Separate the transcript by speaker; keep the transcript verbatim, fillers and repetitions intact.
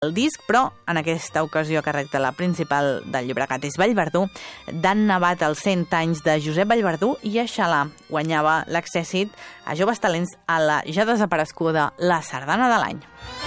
Speaker 1: el disc, però en aquesta ocasió que recta principal del Llobregat és Vallverdú, Dan Navat els cent anys de Josep Vallverdú i Aixalà guanyava l'accèssit a joves talents a la ja desapareguda la Sardana de l'Any.